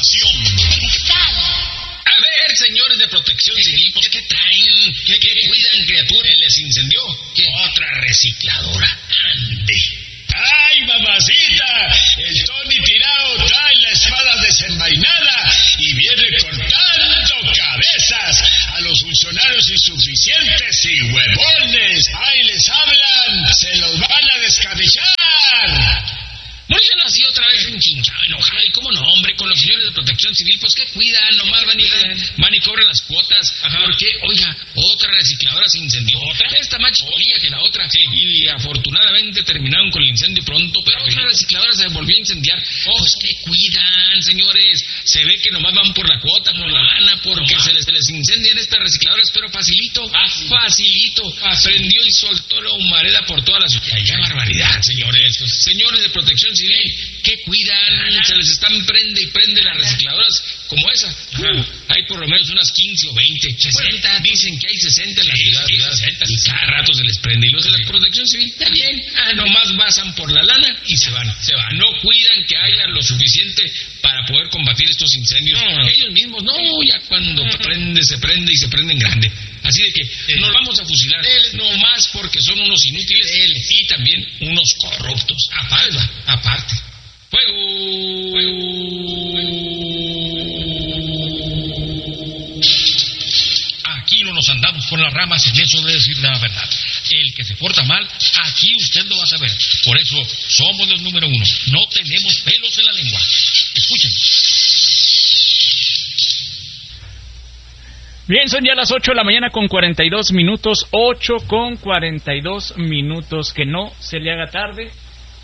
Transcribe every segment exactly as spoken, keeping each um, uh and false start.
Investigación. Cristal. A ver, señores de Protección Civil, pues ¿qué traen? ¿Qué, qué cuidan, criatura? ¿Les incendió? ¿Qué? Otra recicladora. Ande. ¡Ay, mamacita! El Tony tirado trae la espada desenvainada y viene cortando cabezas a los funcionarios insuficientes y huevones. ¡Ay, les hablan! ¡Se los van a descabezar! Morillo nació otra vez enchinchado, enojado. ¿Y cómo no, hombre? Con los señores de Protección Civil, pues ¿qué cuidan? Nomás van y, van y cobran las cuotas. Ajá. Porque, oiga, otra recicladora se incendió. ¿Otra? Esta más chiquilla que la otra. Sí. Y afortunadamente terminaron con el incendio pronto, pero sí. Otra recicladora se volvió a incendiar. Oh. Pues ¿qué cuidan, señores? Se ve que nomás van por la cuota, por la lana, porque se les, se les incendian estas recicladoras, pero facilito. Fácil. Facilito. Fácil. Prendió y soltó la humareda por toda la ciudad. ¡Qué barbaridad, señores! Señores de Protección Civil, ¿qué cuidan? Se les están prende y prende las recicladoras como esa. Uh, hay por lo menos unas quince o veinte. sesenta. Bueno, dicen que hay sesenta en la sí, ciudad. Sí, sesenta, y cada rato se les prende. Y los de la Protección Civil también. Ah, nomás pasan por la lana y se van. Se van. No cuidan que haya lo suficiente para poder combatir estos incendios. No. Ellos mismos, no, ya cuando prende, se prende y se prende en grande. Así de que sí. Nos vamos a fusilar. Él, no más porque son unos inútiles él, y también unos corruptos. Aparte. Aparte. ¡Fuego! ¡Fuego! Aquí no nos andamos por las ramas en eso de decir la verdad. El que se porta mal, aquí usted lo va a saber. Por eso somos los número uno. No tenemos pelos en la lengua. Escuchen. Bien, son ya las ocho de la mañana con cuarenta y dos minutos. ocho con cuarenta y dos minutos. Que no se le haga tarde.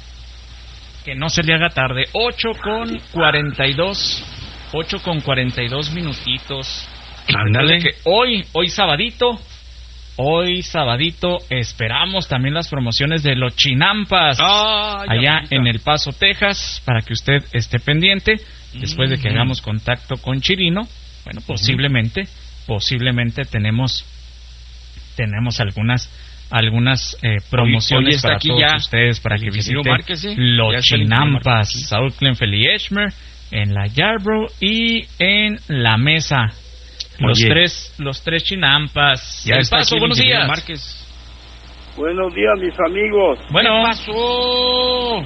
Que no se le haga tarde. ocho con cuarenta y dos. ocho con cuarenta y dos minutitos. Ándale. Que hoy, hoy sabadito. Hoy sabadito esperamos también las promociones de los Chinampas. Ah, allá en El Paso, Texas. Para que usted esté pendiente. Después de que hagamos contacto con Chirino. Bueno, posiblemente. Uh-huh. Posiblemente tenemos tenemos algunas algunas eh, promociones hoy, hoy para aquí todos ya ustedes para que visiten los Chinampas, South Glenfell y Edgemer, en la Yarborough y en la Mesa. Los Oye. tres los tres Chinampas. Ya El Paso, buenos días. Márquez. Buenos días, mis amigos. Bueno. ¿Qué pasó?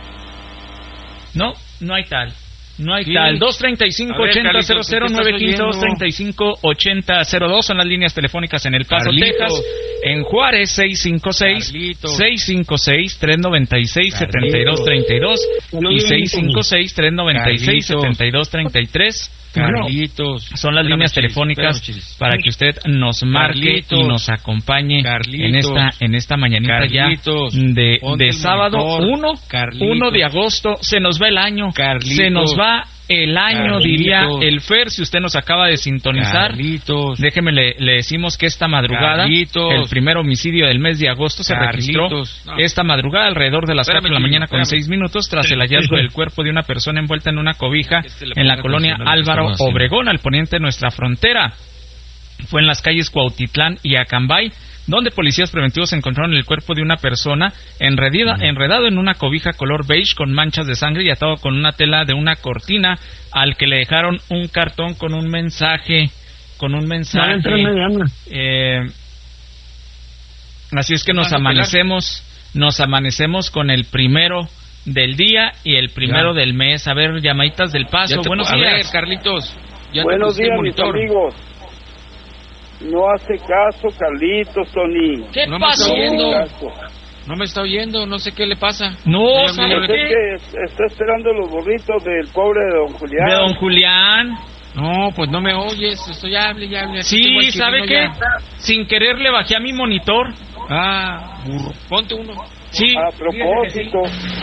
No, no hay tal. No hay ¿Sí? tal. dos treinta y cinco, ochenta, cero cero, nueve quince, dos treinta y cinco, ochenta, cero dos son las líneas telefónicas en El Paso, Carlitos. Texas. En Juárez, seis cinco seis, seis cinco seis, tres nueve seis, siete dos tres dos y seis cinco seis, tres nueve seis, siete dos tres tres. Carlitos. Son las líneas telefónicas para que usted nos marque Carlitos. Y nos acompañe Carlitos. en esta en esta mañanita Carlitos. ya de, de sábado uno de agosto. Se nos va el año. Carlitos. Se nos va el año, Carlitos. diría el Fer, si usted nos acaba de sintonizar. Carlitos. Déjeme, le, le decimos que esta madrugada, Carlitos. el primer homicidio del mes de agosto se Carlitos. registró no. esta madrugada alrededor de las cuatro de la mañana con seis minutos tras el hallazgo del cuerpo de una persona envuelta en una cobija en la colonia Álvaro Obregón, al poniente de nuestra frontera. Fue en las calles Cuautitlán y Acambay, donde policías preventivos encontraron el cuerpo de una persona enredida, uh-huh. enredado en una cobija color beige con manchas de sangre y atado con una tela de una cortina, al que le dejaron un cartón con un mensaje, con un mensaje. Eh, así es que nos amanecemos, nos amanecemos con el primero del día y el primero ya. del mes. A ver, llamaditas del Paso. Te, Buenos días, ver, Carlitos. Ya Buenos días, mis amigos. No hace caso, Carlitos, Tony. ¿Qué no pasó? Me no me está oyendo, no sé qué le pasa. No, ¿sabe qué? Que está esperando los burritos del pobre de don Julián. ¿De don Julián? No, pues no me oyes, estoy hable, ya hable. Sí, ¿sabe qué? Ya. Sin querer le bajé a mi monitor. Ah, burro. Ponte uno. Sí. A propósito.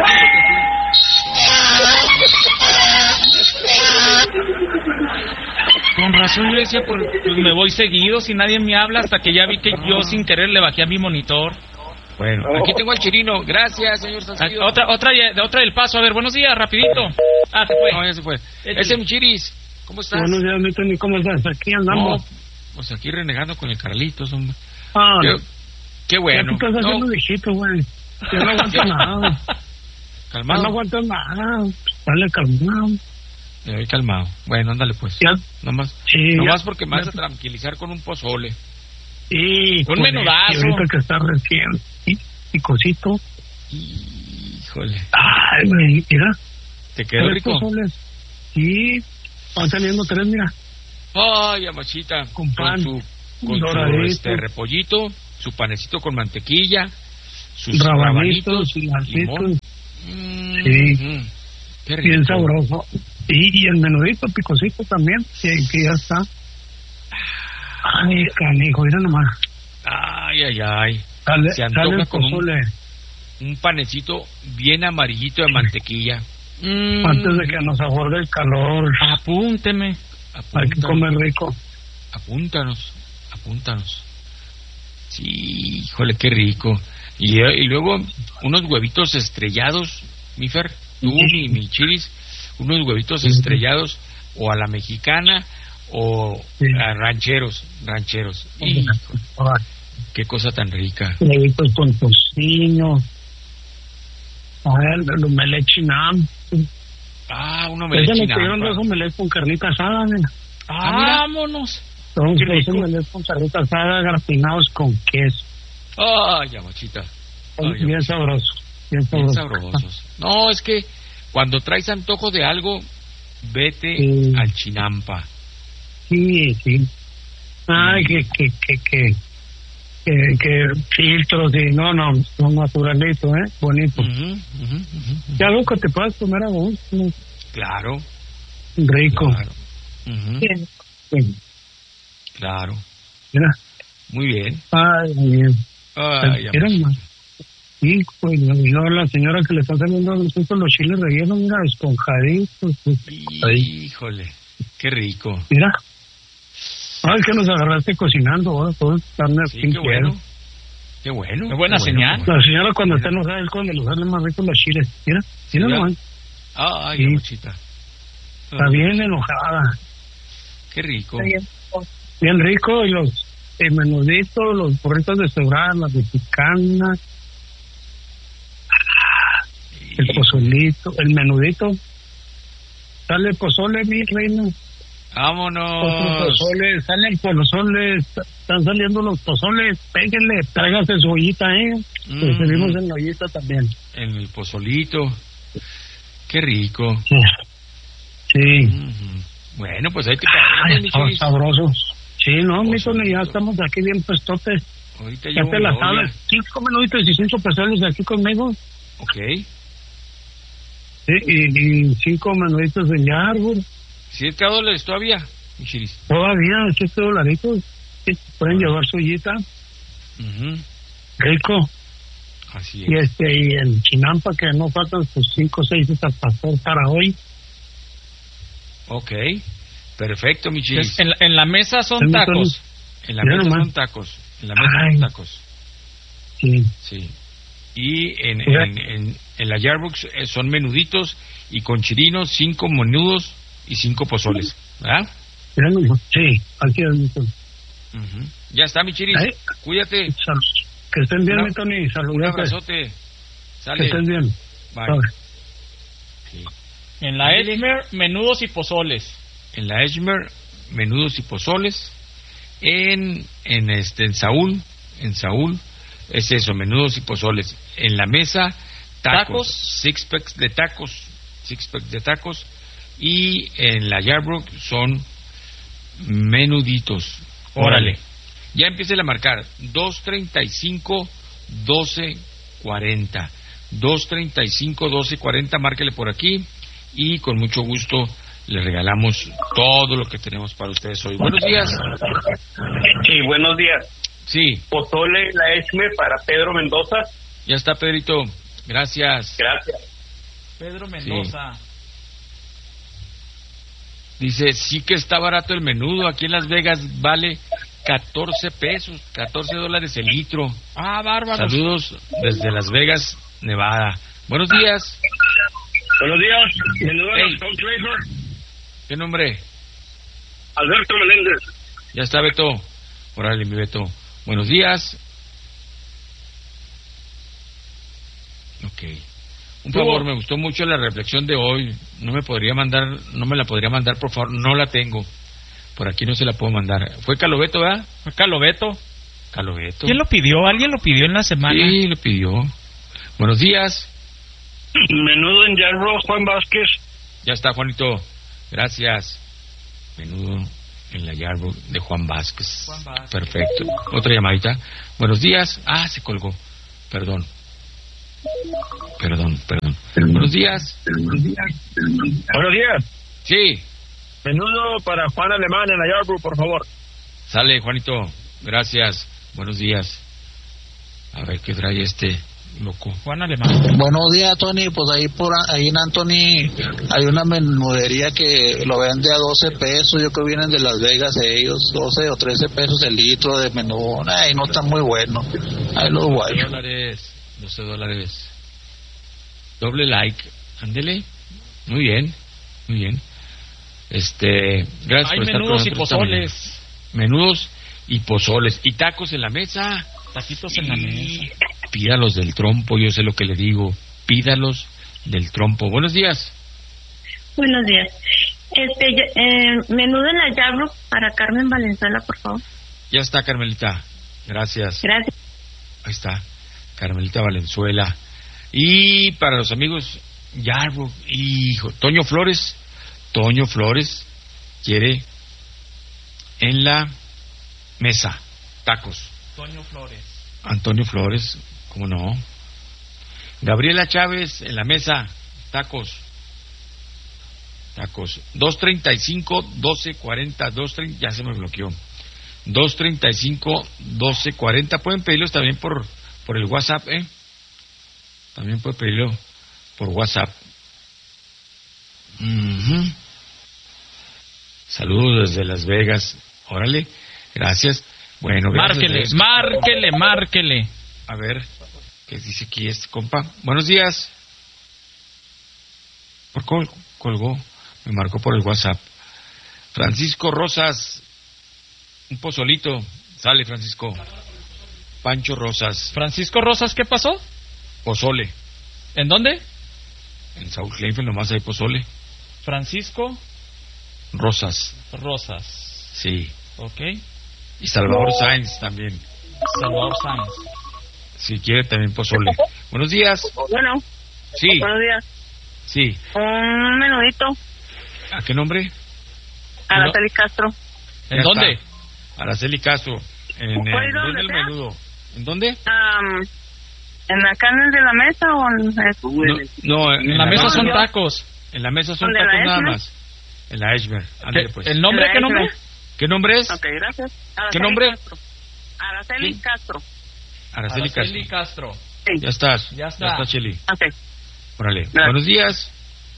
Con razón yo decía, pues, pues me voy seguido, si nadie me habla, hasta que ya vi que yo sin querer le bajé a mi monitor. Bueno, aquí tengo al Chirino. Gracias, señor Salcido. Otra, otra, otra del Paso. A ver, buenos días, rapidito. Ah, se fue. No, ya se fue. Ese es mi Chiris. ¿Cómo estás? Buenos días, mi Tony, ¿cómo estás? Aquí andamos. No, pues aquí renegando con el Carlitos, hombre. Ah, qué, qué bueno. ¿Qué estás haciendo, no. viejito, güey? Yo no aguanto nada. Calmado. No aguanto nada. Dale, calmado. Eh, calmado. Bueno, ándale pues. Ya. Nomás, Sí, nomás ya. porque me vas Ya. a tranquilizar con un pozole. Sí, Un joder, menudazo. y ahorita que está recién y, picosito. Híjole. Ay, güey, mira. ¿Te quedó tres rico? pozoles. Sí, van saliendo tres, mira. Ay, amachita. Con pan, su, con su doradito. este, repollito, su panecito con mantequilla, sus Rabanitos, rabanitos, limón. cilantritos. Mm, Sí. mm, qué rico. Bien sabroso. Y, y el menudito picosito también, que, que ya está. Ay, canijo, mira nomás. Ay, ay, ay. Sale, Se sale antoja el con un, pozole. un panecito bien amarillito de mantequilla. Mm. Antes de que nos aborde el calor. Apúnteme. Hay que Apúntanos. comer rico. Apúntanos. Apúntanos. Sí, híjole, qué rico. Y, y luego unos huevitos estrellados, mi Fer, tú, mi, mi Chiris, unos huevitos estrellados o a la mexicana o Sí. a rancheros, rancheros. Híjole, qué cosa tan rica. Huevitos con tocino. A ver, los omelette chinam. Ah, uno Ese me le pidieron dos omelette con carnita asada, mira. Ah, mira. Vámonos. Son Qué dos rico. omelette con carnita asada gratinados con queso. Ay, amachita. Ay, bien amachita. sabroso. Bien Bien sabroso. sabrosos. No, es que cuando traes antojo de algo, vete Sí. al Chinampa. Sí, sí. Ay, que, que, que, que, que, que filtros y no, no, no naturalito, ¿eh? Bonito. Ujú, ujú, ujú. Ya algo que te puedas comer a gusto, ¿no? Claro, Rico. claro. Ujú, Bien. Bien. claro. Mira. Muy bien. Ay, muy bien. Ay, Mira, amachita. ma. Sí, pues, y luego la señora que le está saliendo a los chiles rellenos, mira, esponjaditos. pues. Ahí. Híjole, qué rico. Mira. Ay, que nos agarraste cocinando ahora, todo carne Sí, sin qué bueno. Qué bueno. Qué buena qué bueno, señal. qué bueno. La señora cuando está enojada es cuando le salen más ricos los chiles. Mira, mira ¿Ya? nomás. Ay, Sí. amachita. Está Ay, bien enojada. Qué rico. Está bien, bien rico. Y los eh, menuditos, los burritos de cebrada, las de picana, el pozolito, el menudito. Sale el pozole, mi reina. Otro Vámonos. pozole, sale el pozole, están saliendo los pozoles, péguenle, tráigase su ollita, ¿eh? Mm. Que servimos en la ollita también. En el pozolito. Qué rico. Sí. Ujú. Bueno, pues ahí te Ay, caemos, mi está Chiris. sabroso. Sí, no, mi Pozolito. Tony, ya estamos aquí bien puestotes. Ahorita Ya llevo te mi la olla. sabes. Cinco minutos y cinco pesos aquí conmigo. Ok. Sí, y, y cinco menuditos de árbol. ¿Siete dólares todavía, mi Chiris? Todavía, siete dolaritos. Sí, pueden llevar su ollita. Ujú. Rico. Así Y es. este, y el chinampa, que no faltan sus cinco o seis para pasar para hoy. Ok. Perfecto, mi Chiris. En la, en la mesa son Sí, tacos. En la Mira mesa nomás. son tacos. En la mesa Ay. son tacos. Sí. Sí. Y en, Mira. en, en, en la Jarbox eh, son menuditos y con chirinos, cinco menudos y cinco pozoles. ¿Verdad? Mira nomás. Sí, así es, mi Tony. Ujú. Ya está, mi Chiris. Ay. Cuídate. Sal- Que estén bien, Una- mi Tony. Un Saludos. abrazote. Que Sale. estén bien. Bye. Bye. Sí. En la Edmer, menudos y pozoles. En la Edmer, menudos y pozoles. En, en este, en Saúl, en Saúl, es eso, menudos y pozoles. En la mesa, tacos, Tacos. six packs de tacos, six packs de tacos. Y en la Yarbrook son menuditos. Órale. Ya empiece a marcar. dos treinta y cinco, doce cuarenta. dos treinta y cinco, doce cuarenta, márquele por aquí y con mucho gusto le regalamos todo lo que tenemos para ustedes hoy. Buenos días. Sí, buenos días. Sí, Pozole, la Esme para Pedro Mendoza. ya está, Pedrito. Gracias. Gracias. Pedro Mendoza. Dice, sí que está barato el menudo. Aquí en Las Vegas vale catorce pesos, catorce dólares el litro. Ah, bárbaro. Saludos desde Las Vegas, Nevada. Buenos días. Buenos días. Bienvenido a Hey. los Coach Racers. ¿Qué nombre? Alberto Meléndez. Ya está, Beto. Órale, mi Beto. Buenos días. Ok. Un favor, me gustó mucho la reflexión de hoy. No me podría mandar, no me la podría mandar, por favor. No la tengo. Por aquí no se la puedo mandar. ¿Fue Calobeto, verdad? Fue Calobeto. Calobeto. ¿Quién lo pidió? ¿Alguien lo pidió en la semana? Sí, lo pidió. Buenos días. Menudo en Yarbrough, Juan Vázquez. Ya está, Juanito. Gracias. Menudo en la Yarbrough de Juan Vázquez. Juan Vázquez. Perfecto. Otra llamadita. Buenos días. Ah, se colgó. Perdón. Perdón, perdón. Buenos días. Buenos días. Sí. Menudo para Juan Alemán en la Yarbrough, por favor. Sale, Juanito. Gracias. Buenos días. A ver qué trae este loco. Juan Alemán. Buenos días, Tony. Pues ahí por ahí en Anthony hay una menudería que lo vende a doce pesos. Yo creo que vienen de Las Vegas ellos. doce o trece pesos el litro de menú. Ay, no está muy bueno. Ahí lo guay. doce dólares. doce dólares. Doble like. Ándele. Muy bien. Muy bien. Este. Gracias hay por estar menudos con y pozoles. Menudos y pozoles. Y tacos en la mesa. Taquitos en la mesa. Pídalos del trompo, yo sé lo que le digo. Pídalos del trompo. Buenos días. Buenos días. Este, eh, menudo en la Yarbrough para Carmen Valenzuela, por favor. Ya está, Carmelita. Gracias. Gracias. Ahí está, Carmelita Valenzuela. Y para los amigos Yarbrough, hijo, Toño Flores. Toño Flores quiere en la mesa tacos. Toño Flores. Antonio Flores, ¿cómo no? Gabriela Chávez en la mesa, tacos. Tacos. dos treinta y cinco, doce cuarenta, dos treinta, ya se me bloqueó. dos treinta y cinco, doce cuarenta. Pueden pedirlos también por, por el WhatsApp, ¿eh? También pueden pedirlo por WhatsApp. Uh-huh. Saludos desde Las Vegas. Órale, gracias. Bueno, márquele, márquele, márquele. A ver, ¿qué dice aquí este compa? Buenos días. ¿Por qué colgó? Me marcó por el WhatsApp. Francisco Rosas, un pozolito. Sale, Francisco. Pancho Rosas. Francisco Rosas, ¿qué pasó? Pozole. ¿En dónde? En South Plainfield nomás hay pozole. Francisco Rosas. Rosas. Sí. Ok. Y Salvador Sáenz también. Salvador Sáenz. Si quiere también pozole. Buenos días. Bueno. Sí. Buenos días. Sí. Un menudito. ¿A qué nombre? Araceli Castro. ¿En dónde? Está. Araceli Castro. En, en, ¿dónde el menudo? ¿En dónde? Um, ¿En la carne de la mesa o en el... No, no, en, en la, la mesa son tacos. En la mesa son tacos nada más. En la Ashmer. Ándale, pues. ¿El nombre? ¿Qué nombre? ¿Qué nombre es? Ok, gracias. Araceli ¿Qué nombre? Castro. Araceli ¿Sí? Castro. Araceli, Araceli Castro. Castro. Sí. Ya estás. Ya está. Ya está, Cheli. Ok. Órale. Gracias. Buenos días.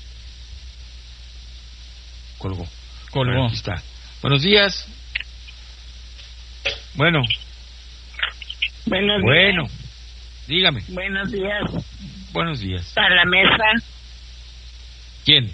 Colgó. Colgó. Aquí está. Buenos días. Bueno. Buenos bueno. días. Dígame. Buenos días. Buenos días. Para la mesa. ¿Quién?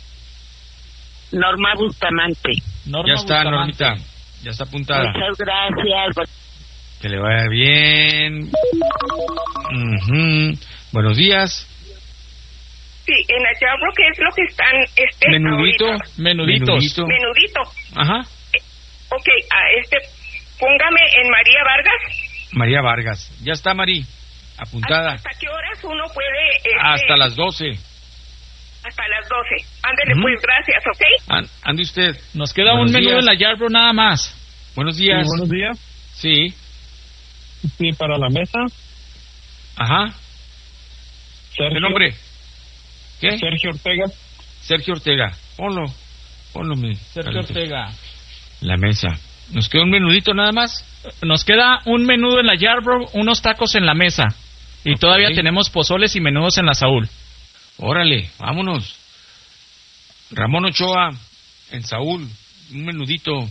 Norma Bustamante. Norma ya está, Bustamante. Normita. Ya está apuntada. Muchas gracias. Que le vaya bien. Uh-huh. Buenos días. Sí, en la Yarbrough, ¿qué es lo que están este menudito, ahorita? Menuditos. Menudito. Menudito. Ajá. Eh, ok, ah, este, póngame en María Vargas. María Vargas. Ya está, Mari. Apuntada. ¿Hasta qué horas uno puede...? Este, hasta las doce. Hasta las doce. Ándele, Uh-huh. pues, gracias, ¿ok? And, ande usted. Nos queda Buenos un menú días. en la Yarbrough nada más. Buenos días. Sí, buenos días. Sí. Sí, para la mesa. Ajá. Sergio, ¿Qué nombre? ¿Qué? Sergio Ortega. Sergio Ortega. Ponlo. Ponlo, mi. Sergio Carlitos. Ortega. La mesa. ¿Nos queda un menudito nada más? Nos queda un menudo en la Yarbrough, unos tacos en la mesa. Y Ok. todavía tenemos pozoles y menudos en la Saúl. Órale, vámonos. Ramón Ochoa, en Saúl, un menudito.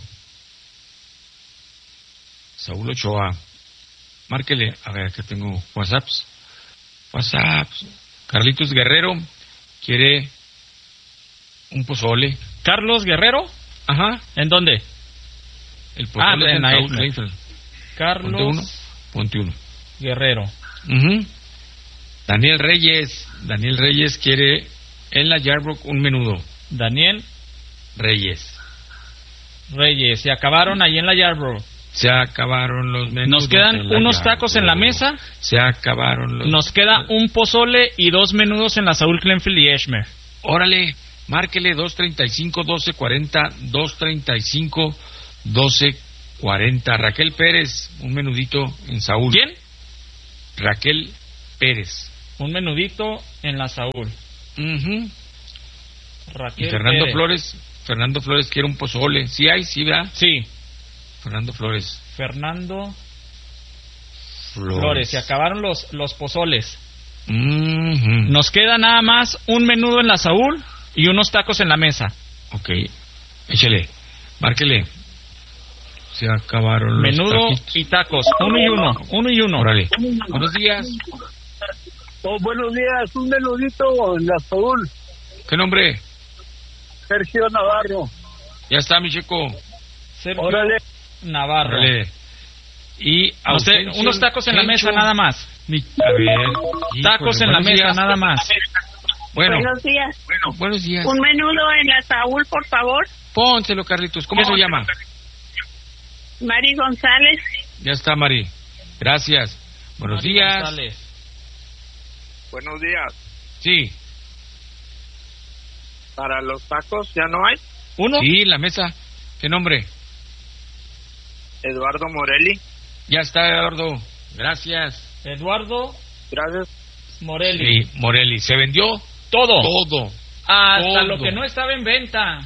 Saúl Ochoa. Márquele, a ver, que tengo WhatsApps. WhatsApps. Carlitos Guerrero quiere un pozole. Carlos Guerrero, Ajá. ¿en dónde? El pozole Ah, es en en Saúl Eichler. Plainfield. Ponte uno. Carlos Ponte uno. Guerrero. Ujú. Daniel Reyes, Daniel Reyes quiere en la Yarbrough un menudo. Daniel Reyes. Reyes, se acabaron ahí en la Yarbrough. Se acabaron los menudos. Nos quedan unos tacos en la mesa. Se acabaron los. Nos queda un pozole y dos menudos en la Saúl Glenfield y Eshmer. Órale, márquele dos treinta y cinco, doce cuarenta, dos treinta y cinco, doce cuarenta. Raquel Pérez, un menudito en Saúl. ¿Quién? Raquel Pérez. Un menudito en la Saúl. Uh-huh. Raquel y Fernando Pérez. Flores, Fernando Flores quiere un pozole. ¿Sí hay? ¿Sí, verdad? Sí. Fernando Flores. Fernando Flores. Flores. Se acabaron los, los pozoles. Uh-huh. Nos queda nada más un menudo en la Saúl y unos tacos en la mesa. Ok. Échale. Márquele. Se acabaron los menudo taquitos. y tacos. Uno y uno. Uno y uno. Órale. Buenos días. Oh, buenos días. Un menudito en la Saúl. ¿Qué nombre? Sergio Navarro. Ya está, mi checo. Sergio Órale. Navarro. Órale. Y a No sé, usted, unos tacos en la mesa nada más. Mi, a ver. Tacos híjole, en la buenos mesa días. nada más. Bueno, Buenos días. bueno, buenos días. Un menudo en la Saúl, por favor. Pónselo, Carlitos. ¿Cómo se llama? Mari González. Ya está, Mari. Gracias. Buenos Mari días. González. Buenos días. Sí. Para los tacos ya no hay. ¿Uno? Sí, la mesa. ¿Qué nombre? Eduardo Morelli. Ya está, Eduardo. Gracias. Eduardo Gracias. Morelli. Sí, Morelli. ¿Se vendió? Todo. Todo. Hasta todo. lo que no estaba en venta.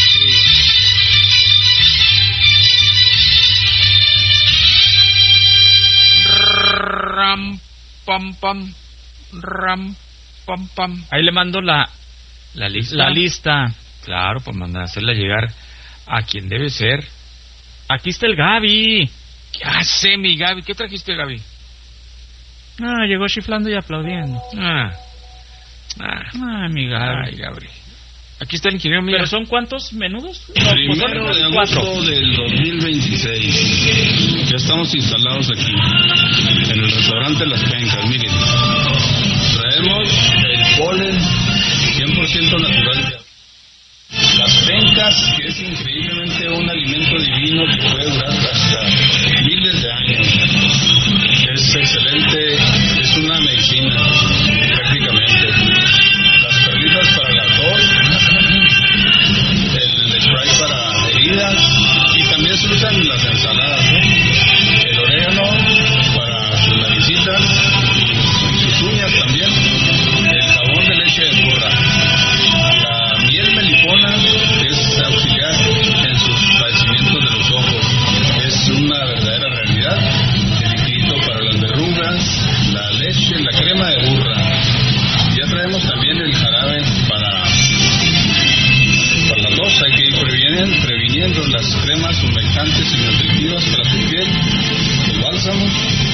Ram, pam, pam. Ram, pam, pam. Ahí le mando la, La lista. la lista. Claro, para mandar hacerla llegar a quien debe ser. Aquí está el Gaby. ¿Qué hace, mi Gaby? ¿Qué trajiste, Gaby? Ah, llegó chiflando y aplaudiendo. Ah. Ah. Ah, mi Gaby. Ay, Gaby. Aquí está el ingeniero mío. ¿Pero son cuántos menudos? Primero pues de son cuatro. agosto del dos mil veintiséis. Ya estamos instalados aquí, en el restaurante Las Pencas. Miren, traemos el polen cien por ciento natural. Las Pencas, que es increíblemente un alimento divino que puede durar hasta miles de años. Es excelente, es una medicina, prácticamente. Las perlitas para la tos, el spray para heridas, y también se usan en las ensaladas, ¿eh? El orégano para sus naricitas y sus uñas también, el jabón de leche de burra, la miel melipona, que es auxiliar en sus padecimientos de los ojos, es una verdadera realidad, el liquidito para las verrugas, la leche, la crema de burra. Ya traemos también el jarabe para para la tos. Hay que ir previniendo, previniendo las cremas humectantes y nutritivas para su piel, el bálsamo,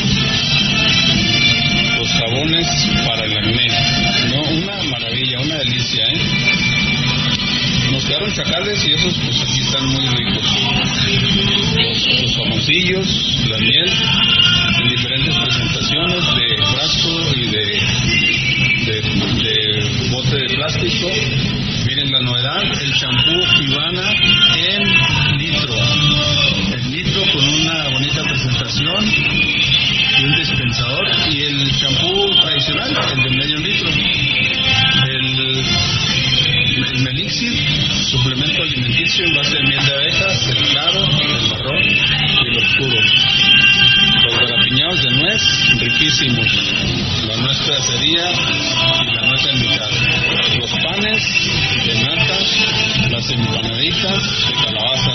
los jabones para el acné. No, una maravilla, una delicia, ¿eh? Nos quedaron chacales y esos pues aquí están muy ricos. Los, los jamoncillos, la miel, en diferentes presentaciones de frasco y de, de, de bote de plástico. Miren la novedad, el champú Ivana en litro. El litro con una bonita presentación y un dispensador. Y el champú tradicional, el de medio litro. El, el Melixir, suplemento alimenticio en base de miel de abejas, el claro, el marrón y el oscuro. Los garapiñados de nuez, riquísimos. La nuez pedacería y la nuez en mitad. Los panes de nata, las empanaditas de calabaza